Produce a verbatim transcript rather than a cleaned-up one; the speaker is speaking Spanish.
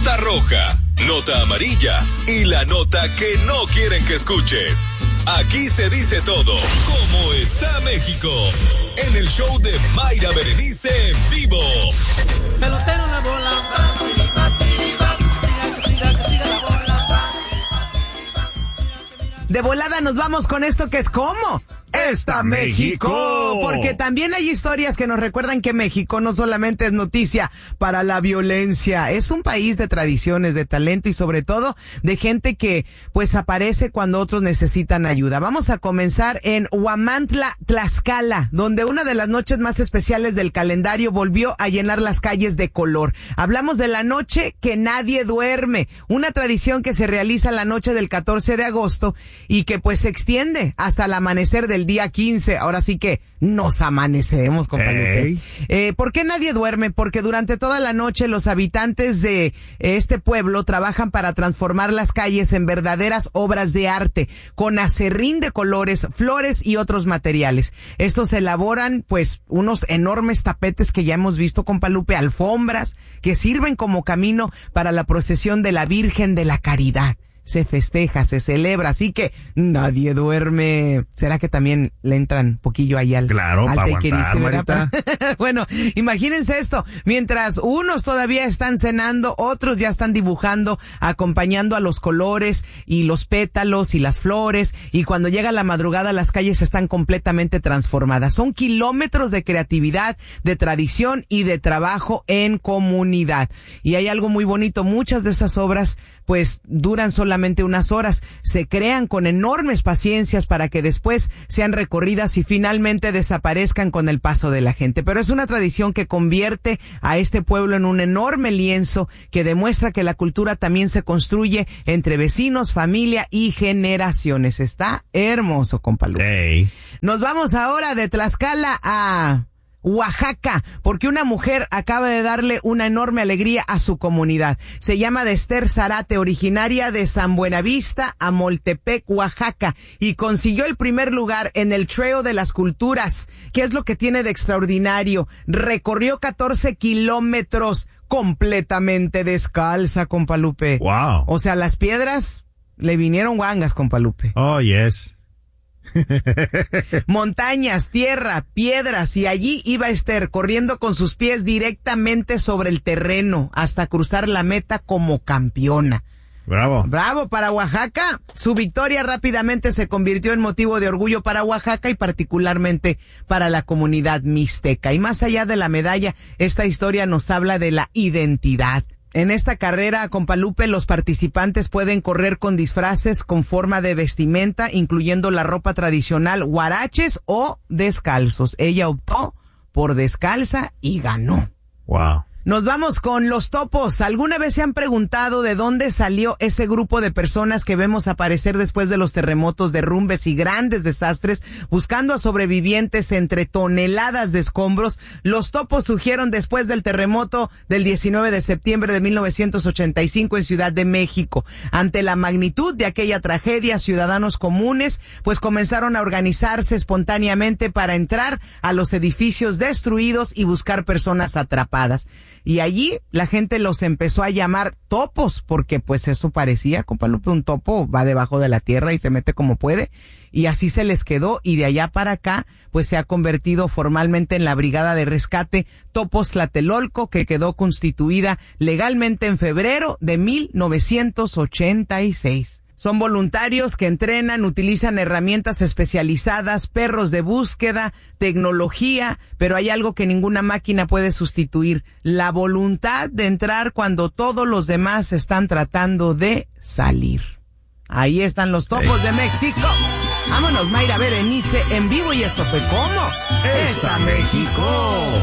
nota roja, nota amarilla y la nota que no quieren que escuches. Aquí se dice todo. ¿Cómo está México? En el show de Mayra Berenice en vivo. Pelotero la bola. De volada nos vamos con esto que es ¿cómo? ¡Está México! Porque también hay historias que nos recuerdan que México no solamente es noticia para la violencia, es un país de tradiciones, de talento y sobre todo de gente que pues aparece cuando otros necesitan ayuda. Vamos a comenzar en Huamantla, Tlaxcala, donde una de las noches más especiales del calendario volvió a llenar las calles de color. Hablamos de la noche que nadie duerme, una tradición que se realiza la noche del catorce de agosto y que pues se extiende hasta el amanecer del día quince, ahora sí que nos amanecemos, compadre. Hey. Eh, ¿Por qué nadie duerme? Porque durante toda la noche los habitantes de este pueblo trabajan para transformar las calles en verdaderas obras de arte, con acerrín de colores, flores y otros materiales. Estos elaboran, pues, unos enormes tapetes que ya hemos visto, compalupe, alfombras, que sirven como camino para la procesión de la Virgen de la Caridad. Se festeja, se celebra, así que nadie duerme. ¿Será que también le entran poquillo ahí al, claro, al para take aguantar, it easy, ¿verdad? Marita? Bueno, imagínense esto, mientras unos todavía están cenando, otros ya están dibujando, acompañando a los colores y los pétalos y las flores, y cuando llega la madrugada las calles están completamente transformadas. Son kilómetros de creatividad, de tradición y de trabajo en comunidad. Y hay algo muy bonito, muchas de esas obras pues duran solamente unas horas, se crean con enormes paciencias para que después sean recorridas y finalmente desaparezcan con el paso de la gente. Pero es una tradición que convierte a este pueblo en un enorme lienzo que demuestra que la cultura también se construye entre vecinos, familia y generaciones. Está hermoso, compadre. Hey. Nos vamos ahora de Tlaxcala a Oaxaca, porque una mujer acaba de darle una enorme alegría a su comunidad. Se llama Esther Zarate, originaria de San Buenavista, Amoltepec, Oaxaca, y consiguió el primer lugar en el Trail de las Culturas. ¿Qué es lo que tiene de extraordinario? Recorrió catorce kilómetros completamente descalza, compalupe. Wow. O sea, las piedras le vinieron guangas, compalupe. Oh, yes. Montañas, tierra, piedras, y allí iba Esther corriendo con sus pies directamente sobre el terreno hasta cruzar la meta como campeona. Bravo. Bravo para Oaxaca. Su victoria rápidamente se convirtió en motivo de orgullo para Oaxaca y particularmente para la comunidad mixteca. Y más allá de la medalla, esta historia nos habla de la identidad. En esta carrera, compalupe, los participantes pueden correr con disfraces con forma de vestimenta, incluyendo la ropa tradicional, huaraches o descalzos. Ella optó por descalza y ganó. Wow. Nos vamos con los topos. ¿Alguna vez se han preguntado de dónde salió ese grupo de personas que vemos aparecer después de los terremotos, derrumbes y grandes desastres, buscando a sobrevivientes entre toneladas de escombros? Los topos surgieron después del terremoto del diecinueve de septiembre de mil novecientos ochenta y cinco en Ciudad de México. Ante la magnitud de aquella tragedia, ciudadanos comunes pues comenzaron a organizarse espontáneamente para entrar a los edificios destruidos y buscar personas atrapadas. Y allí la gente los empezó a llamar topos, porque pues eso parecía, compalupe, un topo va debajo de la tierra y se mete como puede, y así se les quedó, y de allá para acá pues se ha convertido formalmente en la Brigada de Rescate Topos Tlatelolco, que quedó constituida legalmente en febrero de mil novecientos ochenta y seis. Son voluntarios que entrenan, utilizan herramientas especializadas, perros de búsqueda, tecnología, pero hay algo que ninguna máquina puede sustituir: la voluntad de entrar cuando todos los demás están tratando de salir. Ahí están los topos de México. Vámonos, Mayra Berenice en vivo, y esto fue ¿cómo? ¡Está México!